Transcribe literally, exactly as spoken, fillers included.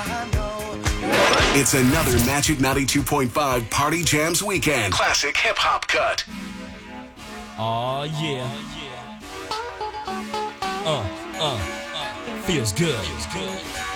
It's another Magic ninety-two point five Party Jams weekend. Classic hip hop cut. Oh yeah. Uh, uh, feels good.